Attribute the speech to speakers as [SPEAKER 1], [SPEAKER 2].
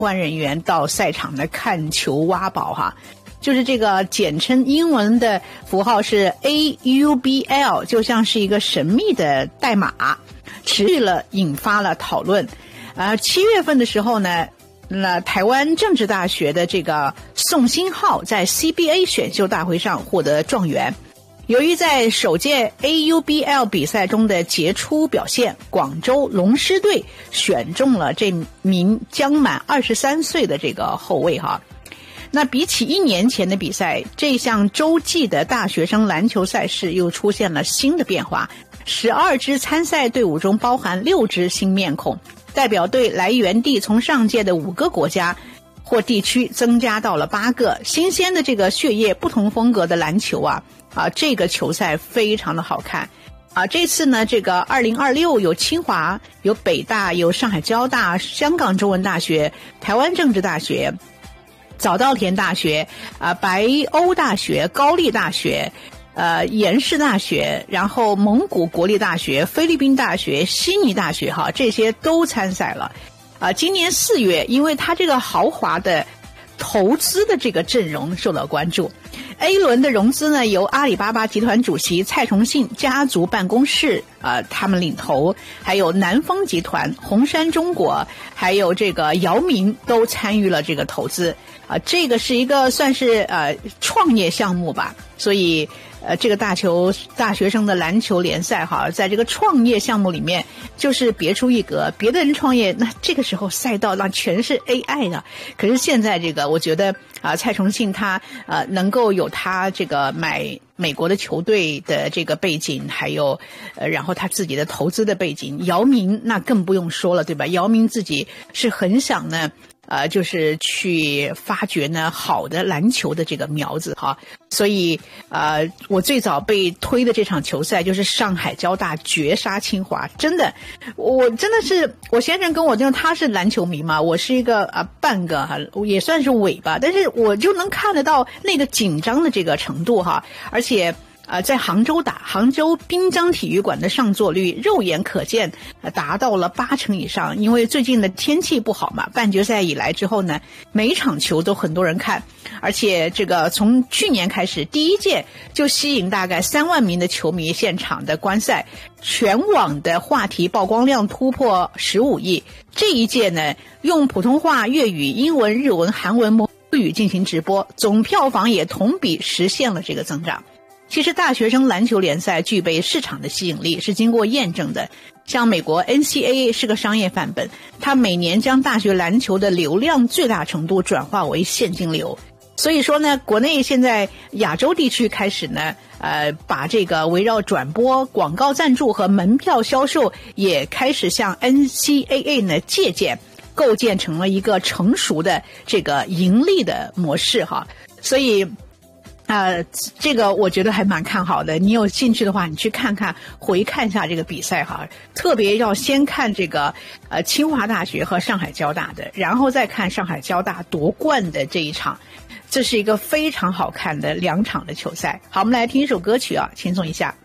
[SPEAKER 1] 关人员到赛场呢看球挖宝哈，就是这个简称英文的符号是 AUBL， 就像是一个神秘的代码，持续了引发了讨论。7月份的时候呢，那台湾政治大学的这个宋新浩在 CBA 选秀大会上获得状元。由于在首届 AUBL 比赛中的杰出表现，广州龙狮队选中了这名将满23岁的这个后卫哈。那比起1年前的比赛，这项洲际的大学生篮球赛事又出现了新的变化。12支参赛队伍中包含6支新面孔，代表队来源地从上届的5个国家或地区增加到了8个。新鲜的这个血液，不同风格的篮球这个球赛非常的好看这次呢，这个2026有清华，有北大，有上海交大，香港中文大学，台湾政治大学，早稻田大学白欧大学，高丽大学延世大学，然后蒙古国立大学，菲律宾大学，悉尼大学这些都参赛了今年4月，因为他这个豪华的投资的这个阵容受到关注。A 轮的融资呢，由阿里巴巴集团主席蔡崇信家族办公室他们领投，还有南方集团、红杉中国，还有这个姚明都参与了这个投资这个是一个算是创业项目吧，所以这个大学生的篮球联赛在这个创业项目里面就是别出一格。别的人创业，那这个时候赛道那全是 AI 的，可是现在这个我觉得蔡崇信他能够有他这个买美国的球队的这个背景，还有然后他自己的投资的背景，姚明那更不用说了，对吧？姚明自己是很想呢就是去发掘呢好的篮球的这个苗子所以我最早被推的这场球赛就是上海交大绝杀清华。真的，我真的是，我先生跟我讲他是篮球迷嘛，我是一个半个也算是尾巴，但是我就能看得到那个紧张的这个程度而且在杭州打，杭州滨江体育馆的上座率肉眼可见达到了80%以上。因为最近的天气不好嘛，半决赛以来之后呢，每一场球都很多人看，而且这个从去年开始，第一届就吸引大概3万名的球迷现场的观赛，全网的话题曝光量突破15亿。这一届呢，用普通话、粤语、英文、日文、韩文、蒙语进行直播，总票房也同比实现了这个增长。其实大学生篮球联赛具备市场的吸引力，是经过验证的。像美国 NCAA 是个商业范本，它每年将大学篮球的流量最大程度转化为现金流。所以说呢，国内现在亚洲地区开始呢把这个围绕转播、广告赞助和门票销售也开始向 NCAA 呢借鉴，构建成了一个成熟的这个盈利的模式所以这个我觉得还蛮看好的。你有兴趣的话，你去看看，回看一下这个比赛特别要先看这个清华大学和上海交大的，然后再看上海交大夺冠的这一场。这是一个非常好看的2场的球赛。好，我们来听一首歌曲轻松一下。